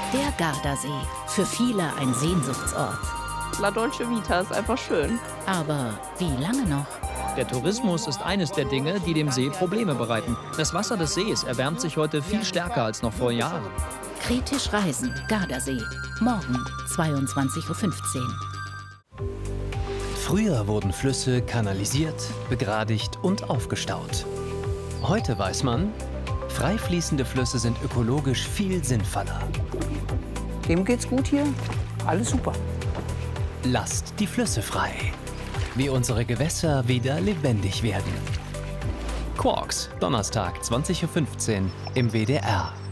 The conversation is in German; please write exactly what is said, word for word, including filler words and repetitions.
Der Gardasee, für viele ein Sehnsuchtsort. La Dolce Vita ist einfach schön. Aber wie lange noch? Der Tourismus ist eines der Dinge, die dem See Probleme bereiten. Das Wasser des Sees erwärmt sich heute viel stärker als noch vor Jahren. Kritisch reisen, Gardasee. Morgen, zweiundzwanzig Uhr fünfzehn. Früher wurden Flüsse kanalisiert, begradigt und aufgestaut. Heute weiß man, frei fließende Flüsse sind ökologisch viel sinnvoller. Dem geht's gut hier, alles super. Lasst die Flüsse frei, wie unsere Gewässer wieder lebendig werden. Quarks, Donnerstag, zwanzig Uhr fünfzehn im W D R.